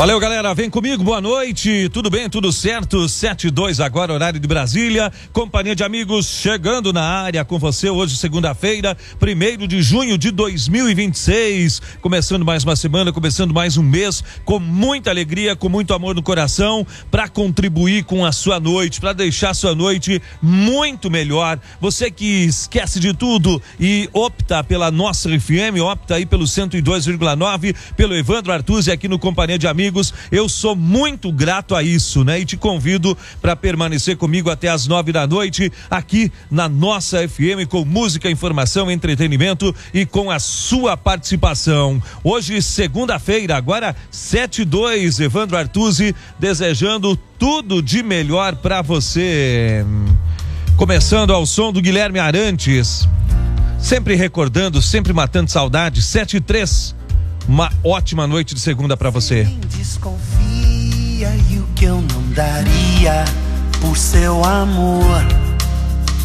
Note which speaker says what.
Speaker 1: Valeu, galera, vem comigo, boa noite, tudo bem, tudo certo, 7:02 agora, horário de Brasília, companhia de amigos chegando na área com você hoje, segunda-feira, 1º de junho de 2026, começando mais uma semana, começando mais um mês, com muita alegria, com muito amor no coração, para contribuir com a sua noite, para deixar a sua noite muito melhor. Você que esquece de tudo e opta pela nossa FM, opta aí pelo 102,9, pelo Evandro Artuzzi aqui no Companhia de Amigos, eu sou muito grato a isso, né? E te convido para permanecer comigo até as 9 da noite aqui na nossa FM com música, informação, entretenimento e com a sua participação. Hoje, segunda-feira, agora 7:02, Evandro Artuzzi desejando tudo de melhor para você. Começando ao som do Guilherme Arantes, sempre recordando, sempre matando saudade, 7:03. Uma ótima noite de segunda pra você.
Speaker 2: Quem desconfia e o que eu não daria por seu amor.